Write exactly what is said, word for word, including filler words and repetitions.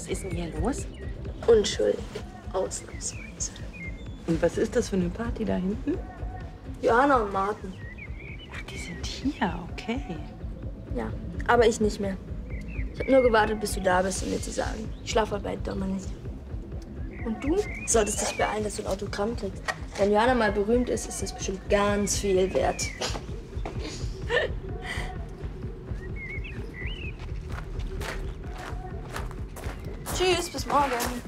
ist denn hier los? Unschuldig, ausnahmsweise. Und was ist das für eine Party da hinten? Johanna und Martin. Ach, die sind hier, okay. Ja, aber ich nicht mehr. Ich habe nur gewartet, bis du da bist, um mir zu sagen, ich schlafe heute bei Dominik. Und du solltest dich beeilen, dass du ein Autogramm kriegst. Wenn Johanna mal berühmt ist, ist das bestimmt ganz viel wert. Tschüss, bis morgen.